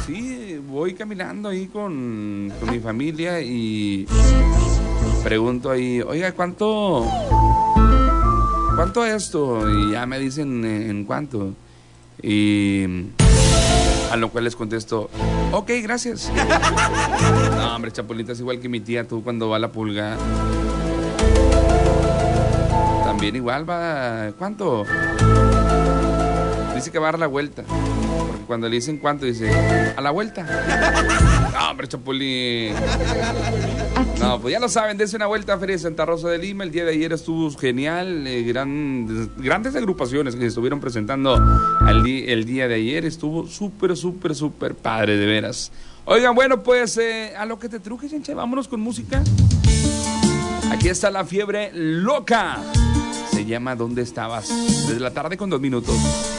Sí, voy caminando ahí con mi familia y pregunto ahí, oiga, ¿cuánto esto? Y ya me dicen en cuánto. Y a lo cual les contesto, ok, gracias. No, hombre, Chapulita, es igual que mi tía, tú cuando va a la pulga. También igual va, ¿cuánto? Dice que va a dar la vuelta. Porque cuando le dicen cuánto, dice, a la vuelta. No, hombre, Chapulín. No, pues ya lo saben, dense una vuelta a Feria de Santa Rosa de Lima. El día de ayer estuvo genial. Grandes agrupaciones que se estuvieron presentando el día de ayer. Estuvo súper padre, de veras. Oigan, bueno, pues a lo que te truje, gente, vámonos con música. Aquí está La Fiebre Loca. Se llama ¿Dónde estabas? Desde la tarde con 2 minutos.